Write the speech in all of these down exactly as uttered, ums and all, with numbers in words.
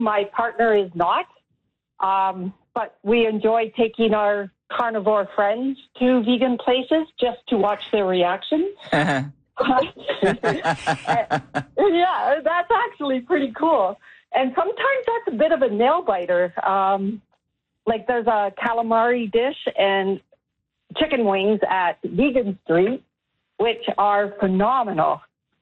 My partner is not. Um, but we enjoy taking our carnivore friends to vegan places just to watch their reactions. Yeah, that's actually pretty cool. And sometimes that's a bit of a nail biter. Um, like there's a calamari dish and chicken wings at Vegan Street, which are phenomenal.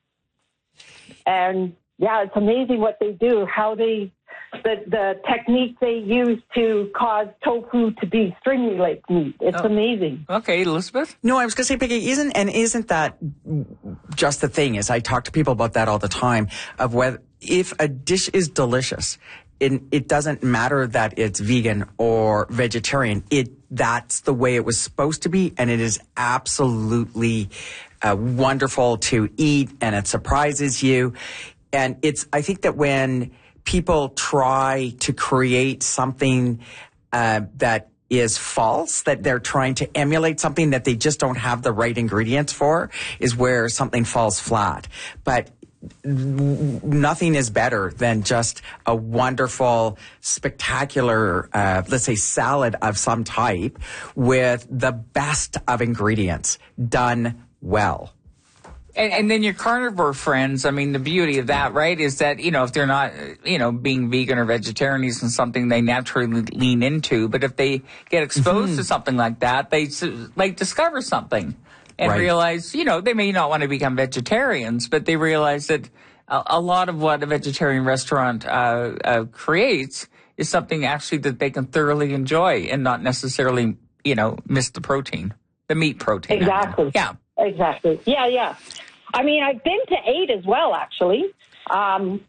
And yeah, it's amazing what they do, how they, the, the technique they use to cause tofu to be stringy like meat. It's oh. amazing. Okay, Elizabeth? No, I was going to say, Peggy, isn't, and isn't that just the thing is I talk to people about that all the time of whether, if a dish is delicious, it, it doesn't matter that it's vegan or vegetarian. It, that's the way it was supposed to be. And it is absolutely uh, wonderful to eat, and it surprises you. And it's, I think that when people try to create something uh, that is false, that they're trying to emulate something that they just don't have the right ingredients for, is where something falls flat. But nothing is better than just a wonderful, spectacular, uh, let's say salad of some type with the best of ingredients done well. And, and then your carnivore friends, I mean, the beauty of that, right, is that, you know, if they're not, you know, being vegan or vegetarian isn't something they naturally lean into, but if they get exposed mm-hmm. to something like that, they, like, discover something and right. realize, you know, they may not want to become vegetarians, but they realize that a, a lot of what a vegetarian restaurant uh, uh, creates is something actually that they can thoroughly enjoy and not necessarily, you know, miss the protein, the meat protein. Exactly. Yeah. Exactly. Yeah, yeah. I mean, I've been to eight as well, actually. Um,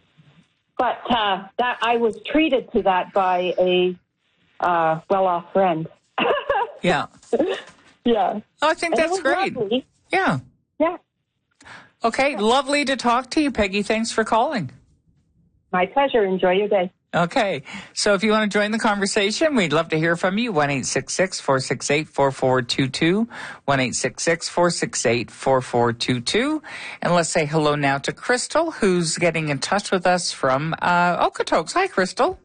but uh, that I was treated to that by a uh, well-off friend. Yeah. Yeah. Oh, I think that's great. Lovely. Yeah. Yeah. Okay, yeah. Lovely to talk to you, Peggy. Thanks for calling. My pleasure. Enjoy your day. Okay. So if you want to join the conversation, we'd love to hear from you. one eight six six, four six eight, four four two two. one eight six six, four six eight, four four two two. And let's say hello now to Crystal, who's getting in touch with us from uh, Okotoks. Hi, Crystal.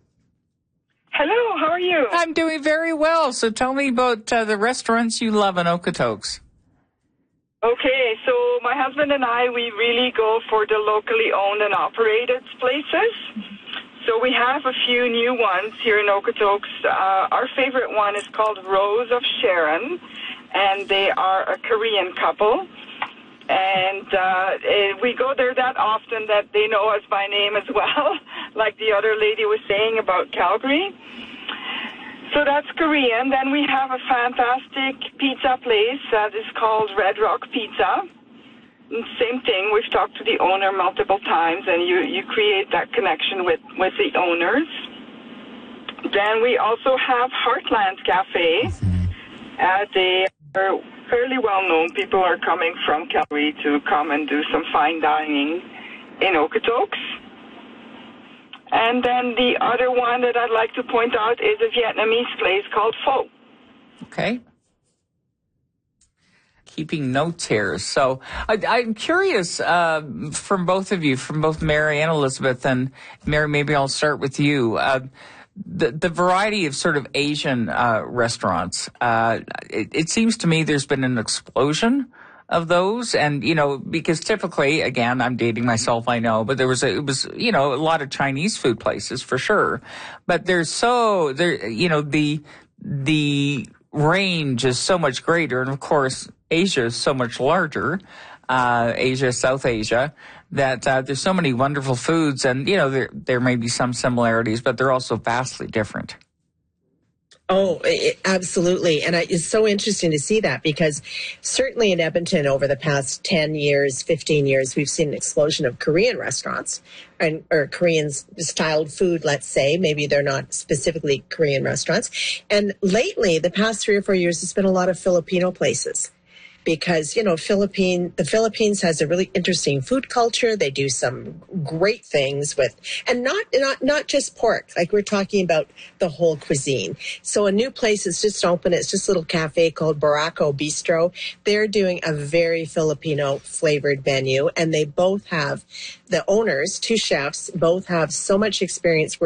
Hello. How are you? I'm doing very well. So tell me about uh, the restaurants you love in Okotoks. Okay. So my husband and I, we really go for the locally owned and operated places. So we have a few new ones here in Okotoks. Uh, our favorite one is called Rose of Sharon, and they are a Korean couple. And uh, we go there that often that they know us by name as well, like the other lady was saying about Calgary. So that's Korean. Then we have a fantastic pizza place that is called Red Rock Pizza. Same thing. We've talked to the owner multiple times, and you, you create that connection with, with the owners. Then we also have Heartland Cafe. Uh, they are fairly well known. People are coming from Calgary to come and do some fine dining in Okotoks. And then the other one that I'd like to point out is a Vietnamese place called Pho. Okay. Keeping notes here. So I, I'm curious uh, from both of you, from both Mary and Elizabeth, and Mary, maybe I'll start with you. Uh, the, the variety of sort of Asian uh, restaurants, uh, it, it seems to me there's been an explosion of those. And, you know, because typically, again, I'm dating myself, I know, but there was, a, it was, you know, a lot of Chinese food places for sure. But there's so, there, you know, the, the range is so much greater. And of course, Asia is so much larger, uh, Asia, South Asia, that uh, there's so many wonderful foods. And, you know, there there may be some similarities, but they're also vastly different. Oh, it, absolutely. And I, it's so interesting to see that because certainly in Edmonton over the past ten years, fifteen years, we've seen an explosion of Korean restaurants and or Korean styled food, let's say. Maybe they're not specifically Korean restaurants. And lately, the past three or four years, there's been a lot of Filipino places. Because, you know, Philippine, the Philippines has a really interesting food culture. They do some great things with, and not, not, not just pork, like we're talking about the whole cuisine. So a new place is just open. It's just a little cafe called Barako Bistro. They're doing a very Filipino flavored menu, and they both have, the owners, two chefs, both have so much experience